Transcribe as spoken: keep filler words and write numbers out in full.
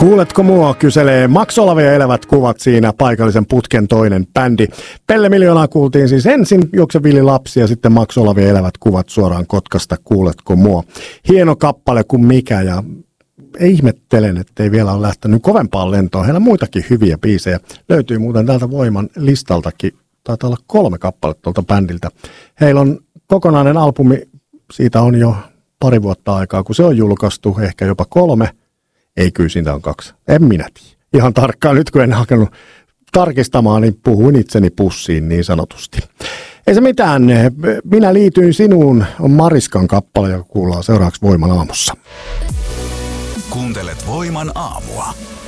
Kuuletko mua, kyselee Max Olavi ja elävät kuvat siinä paikallisen putken toinen bändi. Pelle Miljoonaa kuultiin siis ensin Juokse Villi lapsi ja sitten Max Olavi ja elävät kuvat suoraan Kotkasta. Kuuletko mua? Hieno kappale kuin mikä ja ihmettelen, että ei vielä ole lähtenyt kovempaan lentoon. Heillä muitakin hyviä biisejä. Löytyy muuten täältä Voiman listaltakin. Taitaa olla kolme kappaletta tuolta bändiltä. Heillä on kokonainen albumi, siitä on jo pari vuotta aikaa, kun se on julkaistu, ehkä jopa kolme. Ei, kyllä siitä on kaksi. En minä tiedä. Ihan tarkkaan nyt, kun en hakenut tarkistamaan, niin puhuin itseni pussiin niin sanotusti. Ei se mitään. Minä liityin sinuun on Mariskan kappale, joka kuullaan seuraavaksi Voiman aamussa. Kuuntelet Voiman aamua.